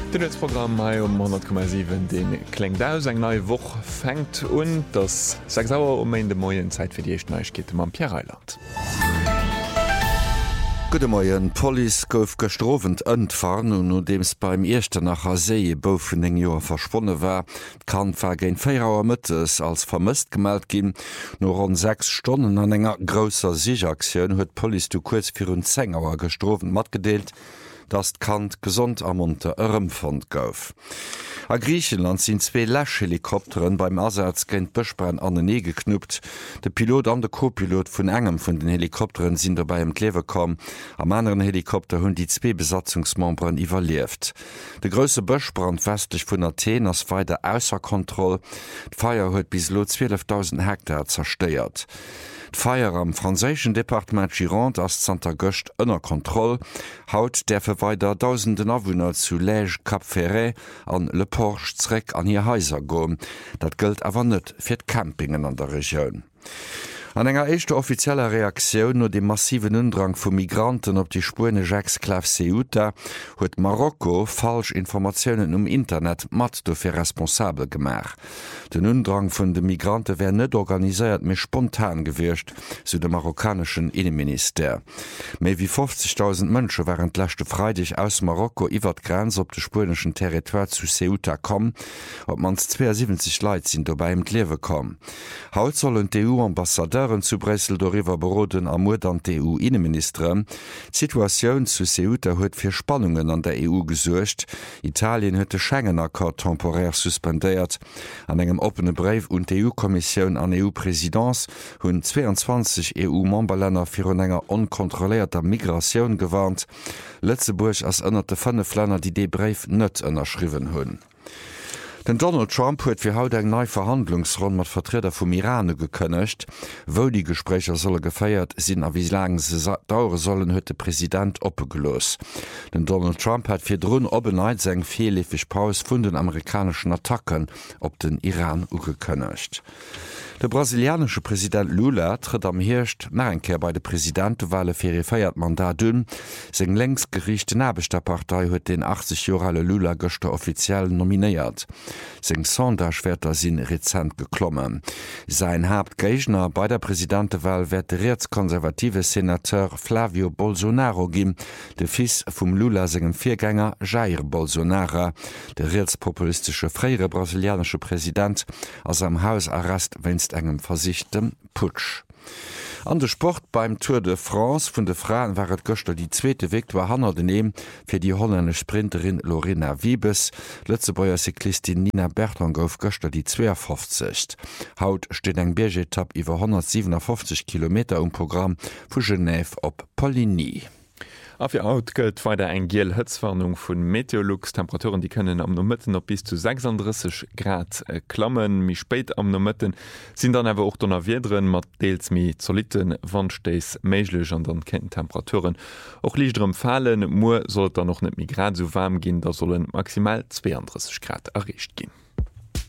Das Programm Mai um 100,7 den klingt aus eng neue Woche fängt und das 6 Uhr in der Morgen Zeit für die erste Neuigkeiten am Pierre Eiland. Gute Morgen, Police gouf gestrovent entfahren und nodems beim ersten nacher See boven eng Joer verschwonnen war, kann vergéint 4 Uhr mittags als vermisst gemeldet gin. Nur rund 6 Stunden an enger grosser Sichaktion huet Police du kurz für un 10 Uhr gestroven matgedeelt, dass Kant gesund am unter Ëremfond gouf. A Griechenland sind 2 Lash-Helikopteren beim Ersatz géint Bëchbrenn an den Nee geknüppt. De Pilot an der Co-Pilot vun engem vun den Helikopteren sind dabei im Klewe kom. Am anderen Helikopter hunn die 2 Besatzungsmembern iwwerlieft. De grösse Bëchbrand westlich vun Athen ass weiter ausser Kontroll. D'Feier huet bis lo 12.000 Hektar zersteiert. D'Feier am franzéschen Departement Gironde ass Santa Göcht ënner Kontroll, haut der fir weiter tausenden Awunner zu Lège, Cap Ferret an Le Porche zréck an ihr Häuser goen. Dat gëlt awer net fir d'Campingen an der Region. An enger echte offizieller Reaktion no dem massiven Undrang vu Migranten op die Spurne Jacques-Clave Ceuta huet Marokko falsch Informationen Internet mat dofir responsabel gemach. Den Undrang vun de Migrante wär net organisiert mé spontan gewircht, so dem marokkanischen Innenminister. Méi wie 50.000 Mënsche waren lächte Freitag aus Marokko iwwer d'Grenz op de spurneschen Territoire zu Ceuta kom, op mans 72 Leiit sind dobei im Klewe kom. Haut sollen d'EU-Ambassadeur zu Brüssel darüber beroden am an der EU-Innenminister. Situation zu Ceuta huet fir Spannungen an der EU gesuercht. Italien huet de Schengen-Akkord temporär suspendiert. An engem offene Brief und der EU-Kommission an EU-Präsidentz hunn 22 EU-Memberländer fir un enger unkontrollierter Migration gewarnt. Lützeburg ass ënner de 5 Länder, die de Brief net ënnerschriwen hunn. Den Donald Trump huet fir haut eng neii Verhandlungsrunde mat Vertreter vum Irane gekënnecht, wo die Gesprächer solle gefeiert sinn a wie lang se daure sollen huet de Präsident opgelos. Den Donald Trump hat fir Drun obeneit seg vielefig Paus vun den amerikanischen Attacken op den Iran ugekënnecht. Der brasilianische Präsident Lula tritt am Hircht nach enkeer bei de Präsidentewahle fir ihr feiert Mandat dünn. Seng längst gerichte Nabestadtpartei huet den 80 Jahre alte Lula Göster offiziell nominiert. Seng Sonderschwerter sinn rezent geklommen. Sein Hauptgegner bei der Präsidentewahl wird der rechtskonservative Senateur Flavio Bolsonaro gin, de Fils vum Lula segem Viergänger Jair Bolsonaro, der rechtspopulistische freiere brasilianische Präsident aus am Hausarrest wennst engem versichtem Putsch. An de Sport beim Tour de France vun de Frauen waret Göster die zweete Viktoire hanner deneem fir die holläne Sprinterin Lorena Wiebes, Lützebauer Cyklistin Nina Bertrand gouf Göster die 52. Haut steht eng Bergetapp iwwer 157 km Programm vu Genève op Poligny. Auf ihr Out gëlt weiter eng giel Hëtzwarnung vun Meteorlux. Temperaturen die können am Nomëtten op bis zu 36 Grad klammen. Mi spéit am Nomëtten sind dann awer och donner Wiedren mat deels mi zoliten Wandsteis méiglech an den kennen Temperaturen. Och liichtrem fallen, Mo sollt da noch net mi Grad so warm ginn, da sollen maximal 32 Grad erreicht ginn.